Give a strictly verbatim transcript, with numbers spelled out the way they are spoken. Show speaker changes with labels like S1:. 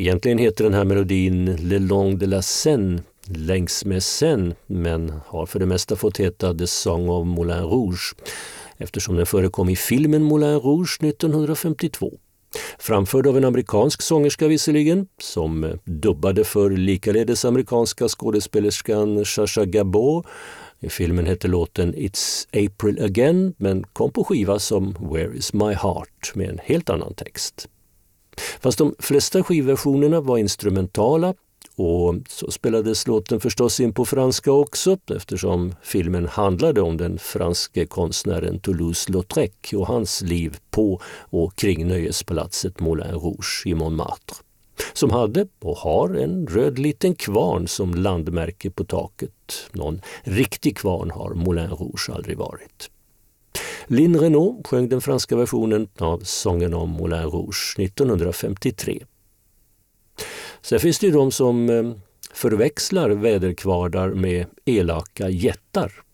S1: Egentligen heter den här melodin Le Long de la Seine, längs med Seine, men har för det mesta fått heta The Song of Moulin Rouge eftersom den förekom i filmen Moulin Rouge nittonhundrafemtiotvå. Framförd av en amerikansk sångerska visserligen, som dubbade för likaledes amerikanska skådespelerskan Sacha Gabor. I filmen hette låten It's April Again, men kom på skiva som Where is my heart med en helt annan text. Fast de flesta skivversionerna var instrumentala, och så spelades låten förstås in på franska också eftersom filmen handlade om den franske konstnären Toulouse-Lautrec och hans liv på och kring nöjespalatset Moulin Rouge i Montmartre, som hade och har en röd liten kvarn som landmärke på taket. Någon riktig kvarn har Moulin Rouge aldrig varit. Lynn Renaud sjöng den franska versionen av sången om Moulin Rouge nittonhundrafemtiotre. Sen finns det ju de som förväxlar väderkvardar med elaka jättar.